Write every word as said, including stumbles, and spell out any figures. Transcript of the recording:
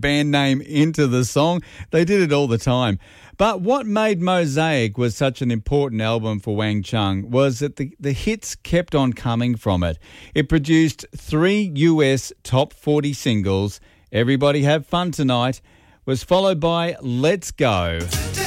band name into the song. They did it all the time. But what made Mosaic was such an important album for Wang Chung was that the, the hits kept on coming from it. It produced three U S top forty singles. Everybody Have Fun Tonight was followed by Let's Go.